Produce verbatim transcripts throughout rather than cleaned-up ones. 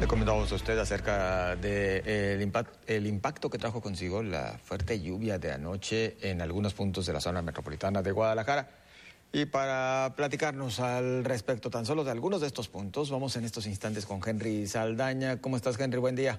Le comentamos a usted acerca del de impact, el impacto que trajo consigo la fuerte lluvia de anoche en algunos puntos de la zona metropolitana de Guadalajara. Y para platicarnos al respecto tan solo de algunos de estos puntos, vamos en estos instantes con Henry Saldaña. ¿Cómo estás, Henry? Buen día.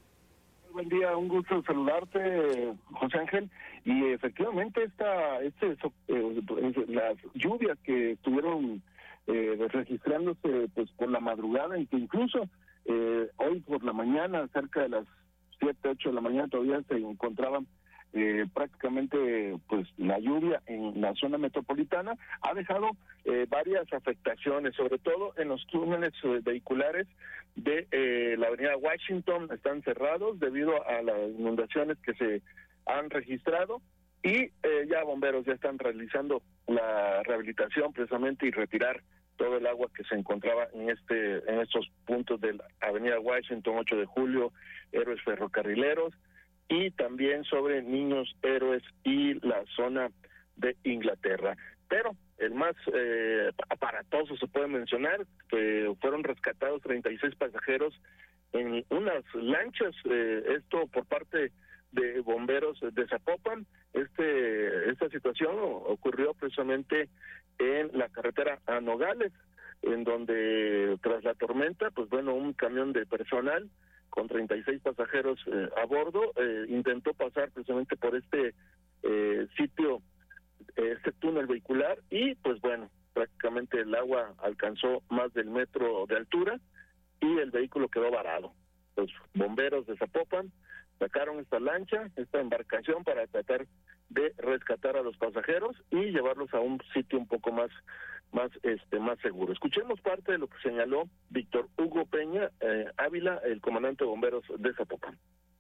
Buen día, un gusto saludarte, José Ángel. Y efectivamente esta, este, eh, las lluvias que estuvieron eh, registrándose pues por la madrugada, y que incluso Eh, hoy por la mañana, cerca de las siete, ocho de la mañana, todavía se encontraban eh, prácticamente pues la lluvia en la zona metropolitana, ha dejado eh, varias afectaciones, sobre todo en los túneles eh, vehiculares de eh, la avenida Washington. Están cerrados debido a las inundaciones que se han registrado, y eh, ya bomberos ya están realizando la rehabilitación precisamente y retirar todo el agua que se encontraba en este en estos puntos de la avenida Washington, ocho de julio, Héroes Ferrocarrileros, y también sobre Niños Héroes y la zona de Inglaterra. Pero el más eh, aparatoso se puede mencionar, que fueron rescatados treinta y seis pasajeros en unas lanchas, eh, esto por parte de bomberos de Zapopan. Este esta situación ocurrió precisamente en la carretera a Nogales, en donde tras la tormenta, pues bueno, un camión de personal con treinta y seis pasajeros eh, a bordo eh, intentó pasar precisamente por este eh, sitio, este túnel vehicular, y pues bueno, prácticamente el agua alcanzó más del metro de altura y el vehículo quedó varado. Los bomberos de Zapopan sacaron esta lancha, esta embarcación, para tratar de rescatar a los pasajeros y llevarlos a un sitio un poco más más este más seguro. Escuchemos parte de lo que señaló Víctor Hugo Peña eh, Ávila, el comandante de bomberos de Zapopan.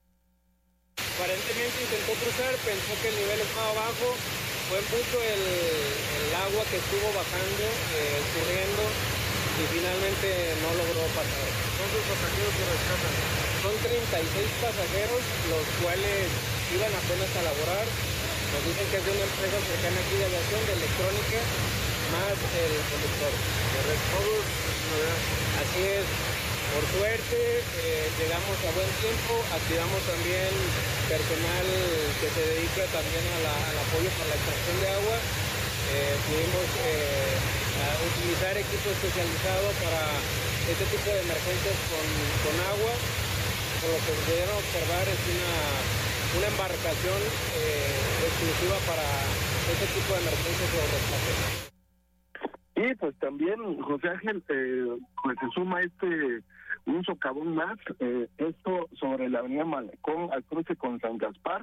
Aparentemente intentó cruzar, pensó que el nivel estaba bajo, fue mucho el, el agua que estuvo bajando, eh, corriendo, y finalmente no logró pasar. ¿Cuántos pasajeros se rescatan? Son treinta y seis pasajeros, los cuales iban apenas a laborar. Nos dicen que es de una empresa cercana aquí de aviación, de electrónica, más el conductor. ¿Todos? Así es. Por suerte, eh, llegamos a buen tiempo, activamos también personal que se dedica también a la, al apoyo para la extracción de agua. Eh, pudimos eh, utilizar equipo especializado para este tipo de emergencias con, con agua. Por lo que pudieron observar, es una, una embarcación eh, exclusiva para este tipo de emergencias o rescate. Y pues también, José Ángel, eh, pues se suma este un socavón más, eh, esto sobre la avenida Malecón al cruce con San Gaspar,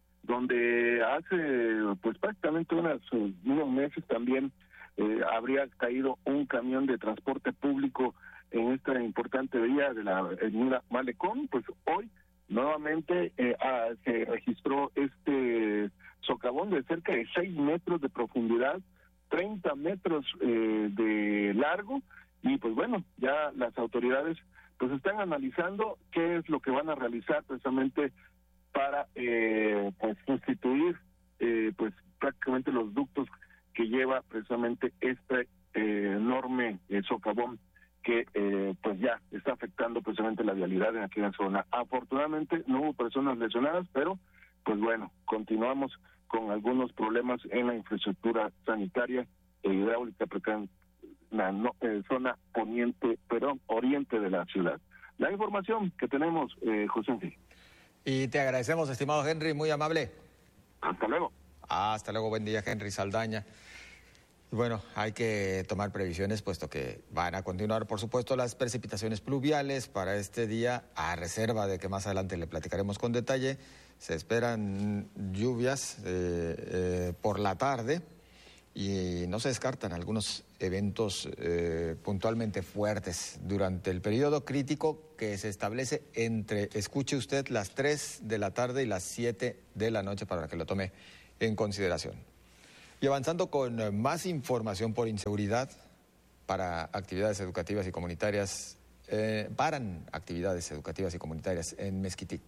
donde hace pues prácticamente unas, unos meses también eh, habría caído un camión de transporte público en esta importante vía de la avenida Malecón. Pues hoy nuevamente eh, ah, se registró este socavón de cerca de seis metros de profundidad, treinta metros eh, de largo, y pues bueno, ya las autoridades pues están analizando qué es lo que van a realizar precisamente para eh, pues sustituir eh, pues prácticamente los ductos que lleva precisamente este eh, enorme eh, socavón que eh, pues ya está afectando precisamente la vialidad en aquella zona. Afortunadamente no hubo personas lesionadas, pero pues bueno, continuamos con algunos problemas en la infraestructura sanitaria e hidráulica en la no, eh, zona poniente, perdón, oriente de la ciudad. La información que tenemos, eh, José Ángel. Y te agradecemos, estimado Henry, muy amable. Hasta luego. Hasta luego, buen día, Henry Saldaña. Bueno, hay que tomar previsiones, puesto que van a continuar, por supuesto, las precipitaciones pluviales para este día, a reserva de que más adelante le platicaremos con detalle. Se esperan lluvias eh, eh, por la tarde, y no se descartan algunos eventos eh, puntualmente fuertes durante el periodo crítico que se establece entre, escuche usted, las tres de la tarde y las siete de la noche, para que lo tome en consideración. Y avanzando con más información por inseguridad para actividades educativas y comunitarias, eh, paran actividades educativas y comunitarias en Mezquitic.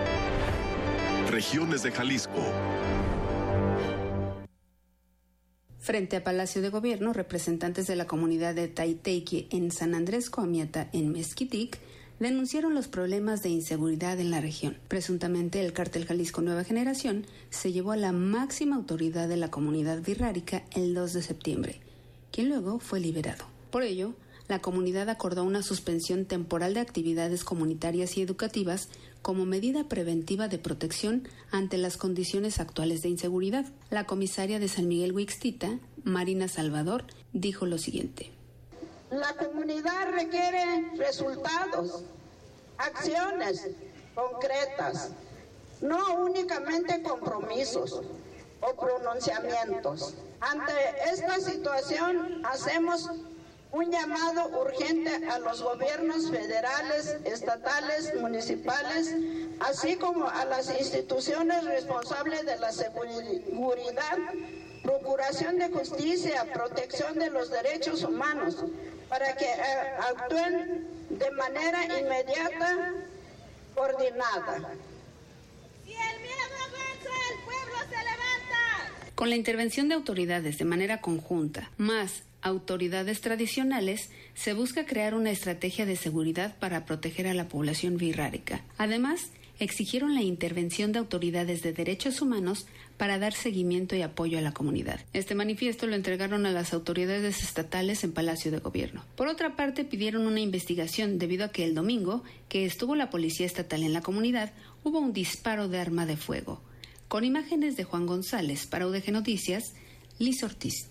Regiones de Jalisco. Frente a Palacio de Gobierno, representantes de la comunidad de Taiteiki en San Andrés Coamiata, en Mezquitic, denunciaron los problemas de inseguridad en la región. Presuntamente, el cártel Jalisco Nueva Generación se llevó a la máxima autoridad de la comunidad birrárica el dos de septiembre, quien luego fue liberado. Por ello, la comunidad acordó una suspensión temporal de actividades comunitarias y educativas como medida preventiva de protección ante las condiciones actuales de inseguridad. La comisaria de San Miguel Huixtita, Marina Salvador, dijo lo siguiente. La comunidad requiere resultados, acciones concretas, no únicamente compromisos o pronunciamientos. Ante esta situación hacemos un llamado urgente a los gobiernos federales, estatales, municipales, así como a las instituciones responsables de la seguridad, procuración de justicia, protección de los derechos humanos, para que eh, actúen de manera inmediata, coordinada. Si el miedo avanza, el pueblo se levanta. Con la intervención de autoridades de manera conjunta, más autoridades tradicionales, se busca crear una estrategia de seguridad para proteger a la población birrárica. Además, exigieron la intervención de autoridades de derechos humanos para dar seguimiento y apoyo a la comunidad. Este manifiesto lo entregaron a las autoridades estatales en Palacio de Gobierno. Por otra parte, pidieron una investigación debido a que el domingo, que estuvo la policía estatal en la comunidad, hubo un disparo de arma de fuego. Con imágenes de Juan González, para U D G Noticias, Liz Ortiz.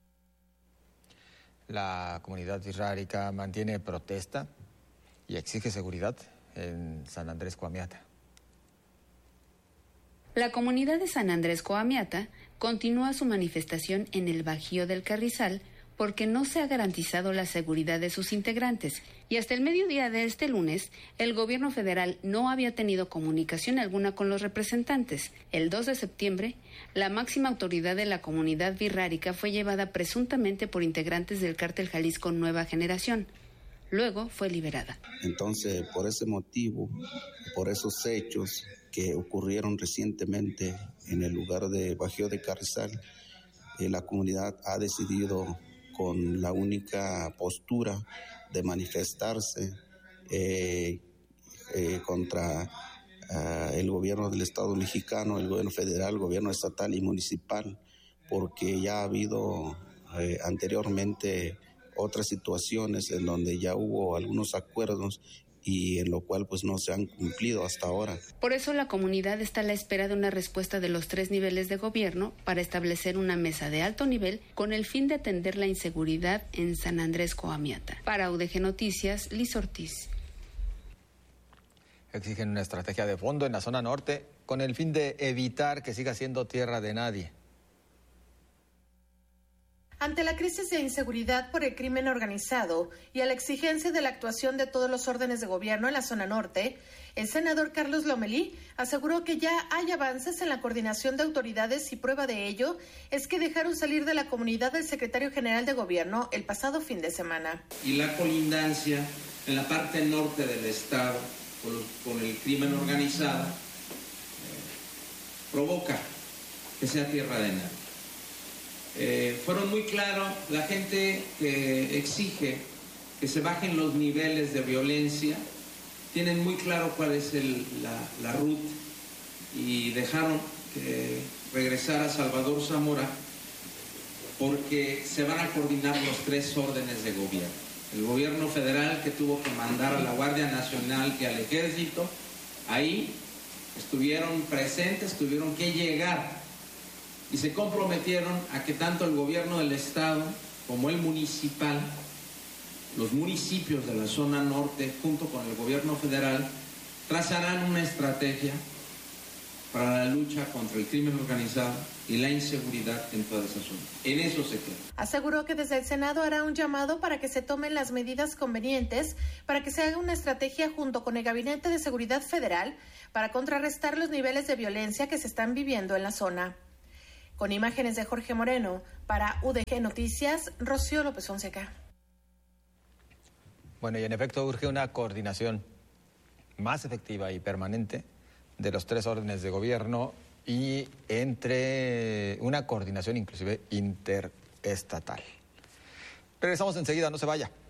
La comunidad birrárica mantiene protesta y exige seguridad en San Andrés Coamiata. La comunidad de San Andrés Coamiata continúa su manifestación en el Bajío del Carrizal porque no se ha garantizado la seguridad de sus integrantes y hasta el mediodía de este lunes el gobierno federal no había tenido comunicación alguna con los representantes. El dos de septiembre, la máxima autoridad de la comunidad birrárica fue llevada presuntamente por integrantes del cártel Jalisco Nueva Generación. Luego fue liberada. Entonces, por ese motivo, por esos hechos que ocurrieron recientemente en el lugar de Bajío de Carrizal, eh, la comunidad ha decidido, con la única postura de manifestarse eh, eh, contra uh, el gobierno del Estado mexicano, el gobierno federal, el gobierno estatal y municipal, porque ya ha habido eh, anteriormente otras situaciones en donde ya hubo algunos acuerdos y en lo cual pues no se han cumplido hasta ahora. Por eso la comunidad está a la espera de una respuesta de los tres niveles de gobierno para establecer una mesa de alto nivel con el fin de atender la inseguridad en San Andrés Coamiata. Para U D G Noticias, Liz Ortiz. Exigen una estrategia de fondo en la zona norte con el fin de evitar que siga siendo tierra de nadie. Ante la crisis de inseguridad por el crimen organizado y a la exigencia de la actuación de todos los órdenes de gobierno en la zona norte, el senador Carlos Lomelí aseguró que ya hay avances en la coordinación de autoridades y prueba de ello es que dejaron salir de la comunidad del secretario general de gobierno el pasado fin de semana. Y la colindancia en la parte norte del estado con, los, con el crimen organizado eh, provoca que sea tierra de nadie. Eh, fueron muy claros, la gente que exige que se bajen los niveles de violencia, tienen muy claro cuál es el, la, la ruta y dejaron que regresara Salvador Zamora porque se van a coordinar los tres órdenes de gobierno. El gobierno federal que tuvo que mandar a la Guardia Nacional y al Ejército, ahí estuvieron presentes, tuvieron que llegar y se comprometieron a que tanto el gobierno del estado como el municipal, los municipios de la zona norte, junto con el gobierno federal, trazarán una estrategia para la lucha contra el crimen organizado y la inseguridad en toda esa zona. En eso se queda. Aseguró que desde el Senado hará un llamado para que se tomen las medidas convenientes para que se haga una estrategia junto con el Gabinete de Seguridad Federal para contrarrestar los niveles de violencia que se están viviendo en la zona. Con imágenes de Jorge Moreno, para U D G Noticias, Rocío López Fonseca. Bueno, y en efecto urge una coordinación más efectiva y permanente de los tres órdenes de gobierno y entre una coordinación inclusive inter estatal. Regresamos enseguida, no se vaya.